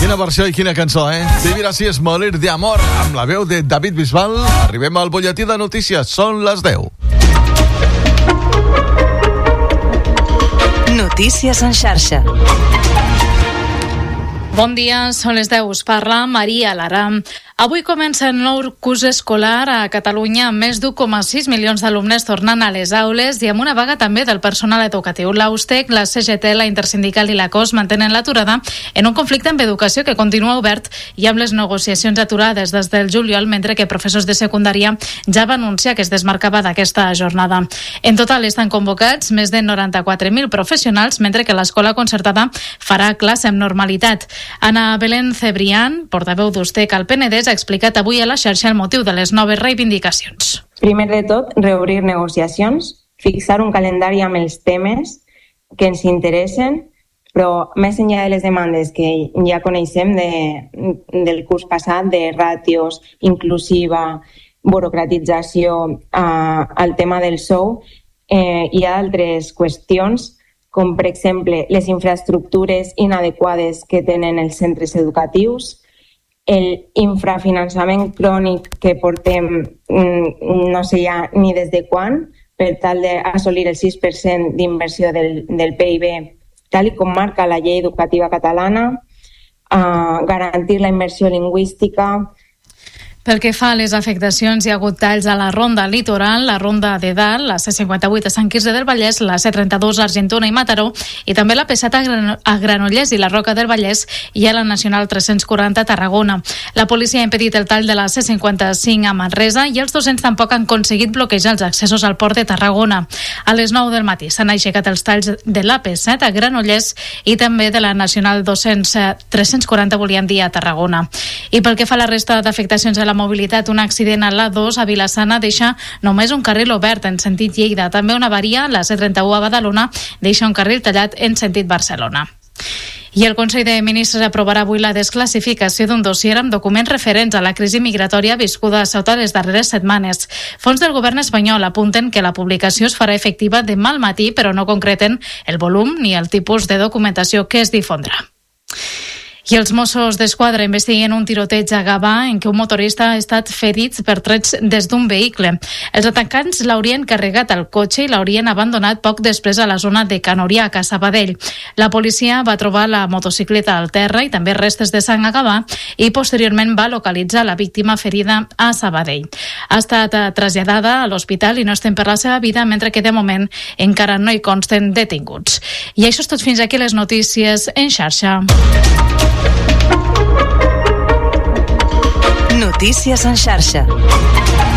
Quina versió i quina cançó, eh? Vivir así es morir de amor, amb la veu de David Bisbal. Arribem al butlletí de notícies. Són les 10. Notícies en xarxa. Bon dia, són les 10. Us parla Maria Lara. Avui comença el nou curs escolar a Catalunya amb més d'1,6 milions d'alumnes tornant a les aules i amb una vaga també del personal educatiu. L'Austec, la CGT, la Intersindical i la COS mantenen l'aturada en un conflicte amb educació que continua obert i amb les negociacions aturades des del juliol, mentre que professors de secundària ja va anunciar que es desmarcava d'aquesta jornada. En total estan convocats més de 94.000 professionals, mentre que l'escola concertada farà classe amb normalitat. Ana Belén Cebrián, portaveu d'Austec al Penedès, ha explicat avui a la xarxa el motiu de les noves reivindicacions. Primer de tot, reobrir negociacions, fixar un calendari amb els temes que ens interessen, però més enllà de les demandes que ja coneixem del curs passat, de ràtios, inclusiva, burocratització, al tema del sou, hi ha altres qüestions, com per exemple les infraestructures inadequades que tenen els centres educatius, el infrafinançament crònic que portem no sé ja ni des de quan, per tal d'assolir el 6% d'inversió del PIB, tal com marca la llei educativa catalana, garantir la immersió lingüística. Pel que fa a les afectacions, hi ha hagut talls a la ronda litoral, la ronda de Dalt, la C58 a Sant Quirze del Vallès, la C32 a Argentona i Mataró, i també la P7 a Granollers i la Roca del Vallès i a la Nacional 340 a Tarragona. La policia ha impedit el tall de la C55 a Manresa i els docents tampoc han aconseguit bloquejar els accessos al port de Tarragona. A les 9 del matí s'han aixecat els talls de la P7 a Granollers i també de la Nacional 340, volíem dir, a Tarragona. I pel que fa a la resta d'afectacions a la mobilitat, un accident a l'A2 a Vilassana deixa només un carril obert en sentit Lleida. També una avaria, la C31 a Badalona, deixa un carril tallat en sentit Barcelona. I el Consell de Ministres aprovarà avui la desclassificació d'un dossier amb documents referents a la crisi migratòria viscuda a Ceuta les darreres setmanes. Fons del govern espanyol apunten que la publicació es farà efectiva demà al matí, però no concreten el volum ni el tipus de documentació que es difondrà. I els Mossos d'Esquadra investiguen un tiroteig a Gavà en què un motorista ha estat ferit per trets des d'un vehicle. Els atacants l'haurien carregat al cotxe i l'haurien abandonat poc després a la zona de Can Oriac, a Sabadell. La policia va trobar la motocicleta al terra i també restes de sang a Gavà i posteriorment va localitzar la víctima ferida a Sabadell. Ha estat traslladada a l'hospital i no es tem per la seva vida, mentre que de moment encara no hi consten detinguts. I això és tot fins aquí les notícies en xarxa. Notícies en xarxa.